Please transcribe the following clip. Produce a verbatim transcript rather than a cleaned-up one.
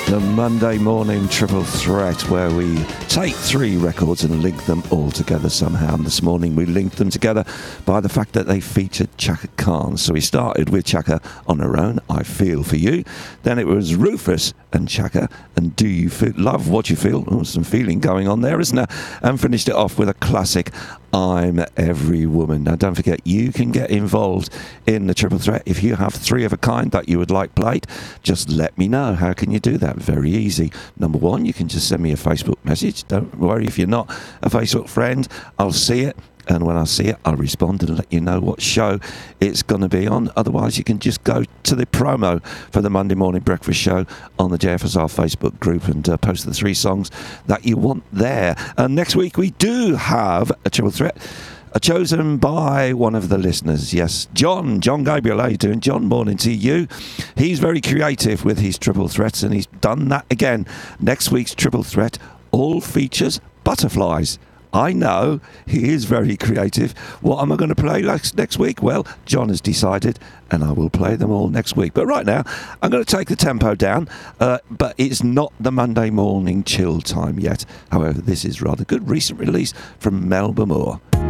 The Monday morning triple threat, where we take three records and link them all together somehow. And this morning we linked them together by the fact that they featured Chaka Khan. So we started with Chaka on her own, I Feel For You. Then it was Rufus and Chaka, and Do You Feel, Love What You Feel? Oh, some feeling going on there, isn't there? And finished it off with a classic, I'm Every Woman. Now don't forget, you can get involved in the triple threat. If you have three of a kind that you would like played, just let me know. How can you do that? Very easy. Number one, you can just send me a Facebook message. Don't worry if you're not a Facebook friend, I'll see it. And when I see it, I'll respond and let you know what show it's going to be on. Otherwise, you can just go to the promo for the Monday Morning Breakfast Show on the J F S R Facebook group and uh, post the three songs that you want there. And next week, we do have a triple threat. Uh, chosen by one of the listeners, yes, John, John Gabriel, how you doing? John, morning to you. He's very creative with his triple threats, and he's done that again. Next week's triple threat all features butterflies. I know, he is very creative. What am I going to play next, next week? Well, John has decided, and I will play them all next week. But right now, I'm going to take the tempo down, uh, but it's not the Monday morning chill time yet. However, this is rather good. Recent release from Melba Moore.